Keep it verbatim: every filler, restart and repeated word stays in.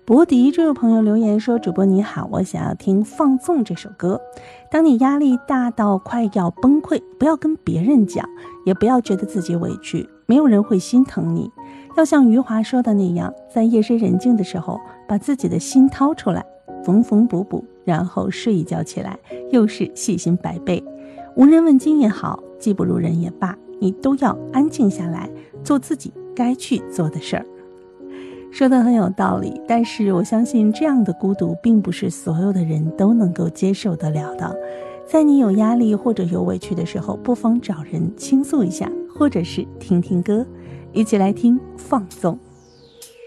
博迪这位朋友留言说，主播你好，我想要听放纵这首歌。当你压力大到快要崩溃，不要跟别人讲，也不要觉得自己委屈，没有人会心疼你。要像余华说的那样，在夜深人静的时候，把自己的心掏出来，缝缝补补，然后睡一觉起来，又是细心百倍。无人问津也好，技不如人也罢，你都要安静下来，做自己该去做的事儿。说得很有道理，但是我相信这样的孤独并不是所有的人都能够接受得了的。在你有压力或者有委屈的时候，不妨找人倾诉一下，或者是听听歌，一起来听放纵。